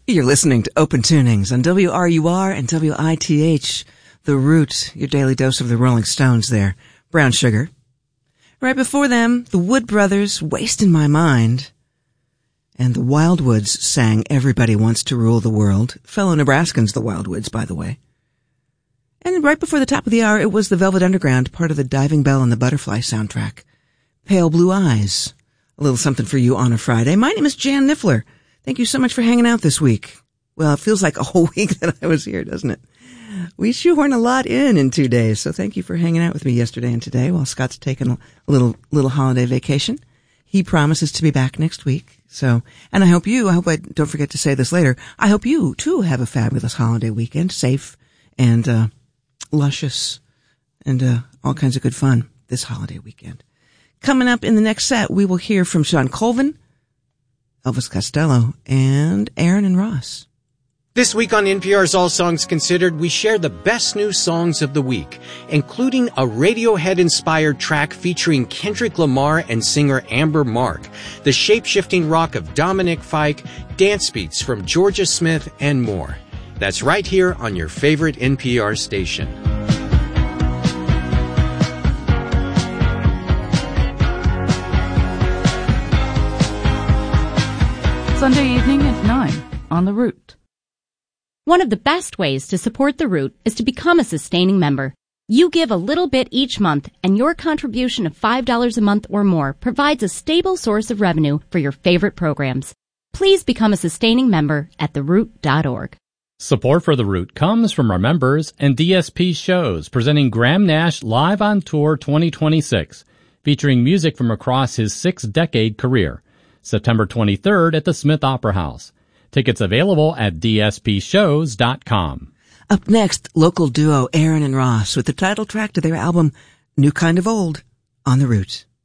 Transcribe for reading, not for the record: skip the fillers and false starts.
You're listening to Open Tunings on WRUR and WITH, The Root, your daily dose of the Rolling Stones there. Brown Sugar. Right before them, the Wood Brothers, Wasting My Mind. And the Wildwoods sang Everybody Wants to Rule the World. Fellow Nebraskans, the Wildwoods, by the way. And right before the top of the hour, it was the Velvet Underground, part of the Diving Bell and the Butterfly soundtrack. Pale Blue Eyes. A little something for you on a Friday. My name is Jan Niffler. Thank you so much for hanging out this week. Well, it feels like a whole week that I was here, doesn't it? We shoehorn a lot in 2 days, so thank you for hanging out with me yesterday and today while Scott's taking a little holiday vacation. He promises to be back next week. So, and I hope I don't forget to say this later, I hope you too have a fabulous holiday weekend, safe and luscious and all kinds of good fun this holiday weekend. Coming up in the next set, we will hear from Shawn Colvin, Elvis Costello, and Aaron and Ross. This week on NPR's All Songs Considered, we share the best new songs of the week, including a Radiohead-inspired track featuring Kendrick Lamar and singer Amber Mark, the shape-shifting rock of Dominic Fike, dance beats from Georgia Smith, and more. That's right here on your favorite NPR station. Sunday evening at 9 on The Root. One of the best ways to support The Root is to become a sustaining member. You give a little bit each month, and your contribution of $5 a month or more provides a stable source of revenue for your favorite programs. Please become a sustaining member at theroot.org. Support for The Root comes from our members and DSP shows presenting Graham Nash Live on Tour 2026, featuring music from across his 6-decade career. September 23rd at the Smith Opera House. Tickets available at dspshows.com. Up next, local duo Aaron and Ross with the title track to their album, New Kind of Old, on The Root.